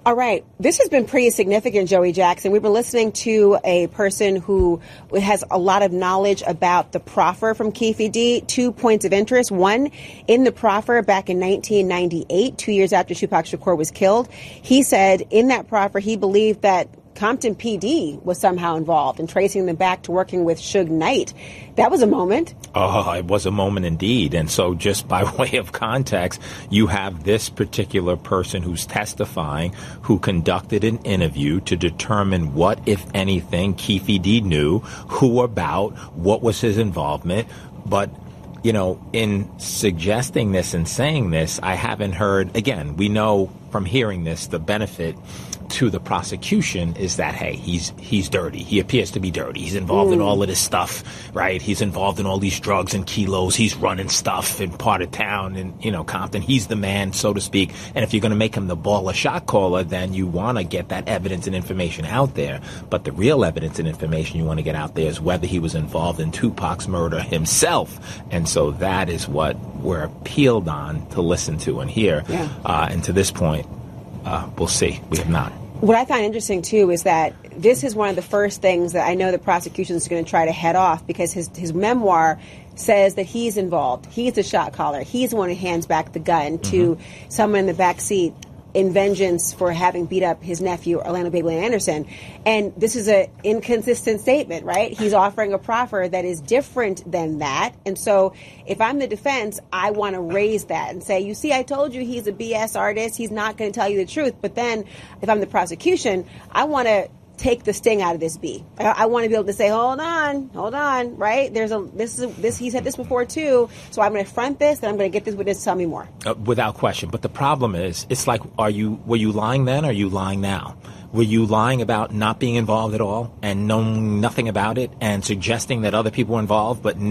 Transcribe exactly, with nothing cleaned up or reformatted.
All right. This has been pretty significant, Joey Jackson. We've been listening to a person who has a lot of knowledge about the proffer from Keffe D. Two points of interest. One, in the proffer back in nineteen ninety-eight, two years after Tupac Shakur was killed, he said in that proffer he believed that Compton P D was somehow involved in tracing them back to working with Suge Knight. That was a moment. Oh, it was a moment indeed. And so just by way of context, you have this particular person who's testifying who conducted an interview to determine what, if anything, Keffe D knew, who about, what was his involvement. But, you know, in suggesting this and saying this, I haven't heard, again, we know from hearing this, the benefit to the prosecution is that, hey, he's he's dirty. He appears to be dirty. He's involved Ooh. in all of this stuff, right? He's involved in all these drugs and kilos. He's running stuff in part of town and, you know, Compton. He's the man, so to speak. And if you're going to make him the baller shot caller, then you want to get that evidence and information out there. But the real evidence and information you want to get out there is whether he was involved in Tupac's murder himself. And so that is what we're appealed on to listen to and hear. Yeah. Uh, and to this point, Uh, we'll see. We have not. What I find interesting, too, is that this is one of the first things that I know the prosecution is going to try to head off, because his, his memoir says that he's involved. He's the shot caller. He's the one who hands back the gun to mm-hmm. someone in the back seat in vengeance for having beat up his nephew, Orlando Baby Anderson. And this is an inconsistent statement, right? He's offering a proffer that is different than that. And so if I'm the defense, I want to raise that and say, you see, I told you he's a B S artist. He's not going to tell you the truth. But then if I'm the prosecution, I want to take the sting out of this B. I, I want to be able to say, hold on, hold on, right? There's a this is a, this he said this before too, so I'm going to front this, and I'm going to get this witness to tell me more. Uh, without question. But the problem is, it's like, are you were you lying then, or are you lying now? Were you lying about not being involved at all and knowing nothing about it and suggesting that other people were involved, but